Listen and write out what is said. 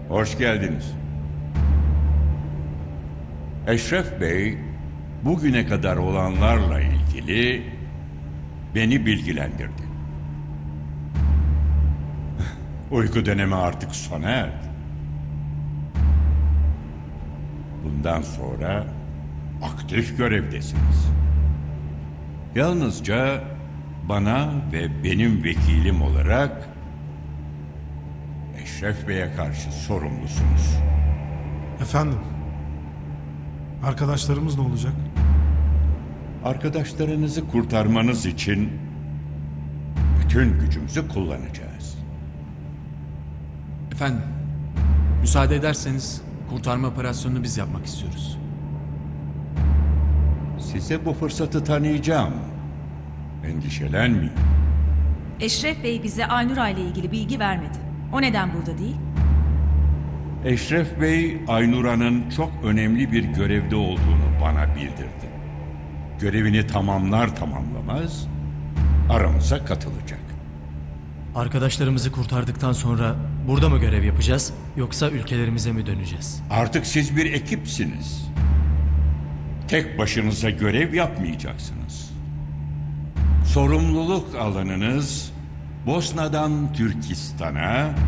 Hoş geldiniz. Eşref Bey, bugüne kadar olanlarla ilgili beni bilgilendirdi. Uyku dönemi artık sona erdi. Bundan sonra aktif görevdesiniz. Yalnızca bana ve benim vekilim olarak Eşref Bey'e karşı sorumlusunuz. Efendim, arkadaşlarımız ne olacak? Arkadaşlarınızı kurtarmanız için bütün gücümüzü kullanacağız. Efendim, müsaade ederseniz kurtarma operasyonunu biz yapmak istiyoruz. Size bu fırsatı tanıyacağım. Endişelenmeyin. Eşref Bey bize Aynur ile ilgili bilgi vermedi. O neden burada değil? Eşref Bey, Aynura'nın çok önemli bir görevde olduğunu bana bildirdi. Görevini tamamlar tamamlamaz aramıza katılacak. Arkadaşlarımızı kurtardıktan sonra burada mı görev yapacağız yoksa ülkelerimize mi döneceğiz? Artık siz bir ekipsiniz. Tek başınıza görev yapmayacaksınız. Sorumluluk alanınız Bosna'dan Türkistan'a,